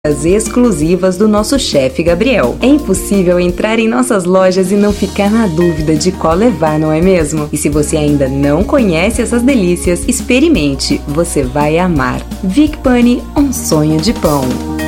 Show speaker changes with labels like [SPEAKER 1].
[SPEAKER 1] exclusivas do nosso chefe Gabriel. É impossível entrar em nossas lojas e não ficar na dúvida de qual levar, não é mesmo? E se você ainda não conhece essas delícias, experimente, você vai amar. Vic Bunny, um sonho de pão.